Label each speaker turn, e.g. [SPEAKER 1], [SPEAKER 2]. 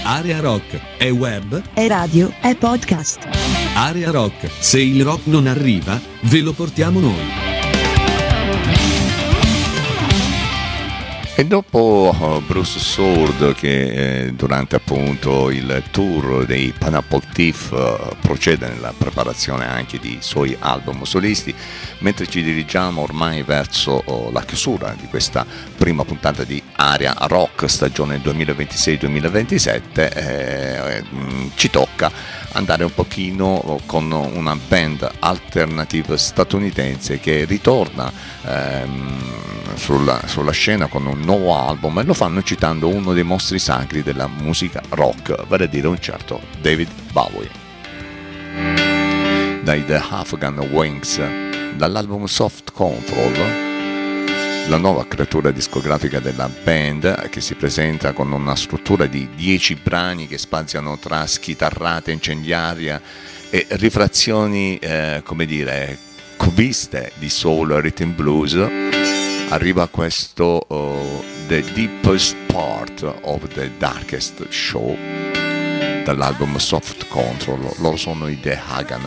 [SPEAKER 1] Area Rock è web,
[SPEAKER 2] è radio, è podcast.
[SPEAKER 1] Area Rock, se il rock non arriva, ve lo portiamo noi.
[SPEAKER 3] E dopo Bruce Soord, che durante appunto il tour dei Pineapple Thief procede nella preparazione anche di suoi album solisti, mentre ci dirigiamo ormai verso la chiusura di questa prima puntata di Area Rock stagione 2026-2027, ci tocca andare un pochino con una band alternative statunitense che ritorna sulla scena con un nuovo album, e lo fanno citando uno dei mostri sacri della musica rock, vale a dire un certo David Bowie. Dai The Afghan Wings, dall'album Soft Control, la nuova creatura discografica della band, che si presenta con una struttura di 10 brani che spaziano tra schitarrate incendiarie e rifrazioni cubiste di soul rhythm blues. Arriva questo The Deepest Part of the Darkest Show dall'album Soft Control. Loro sono i The Hagan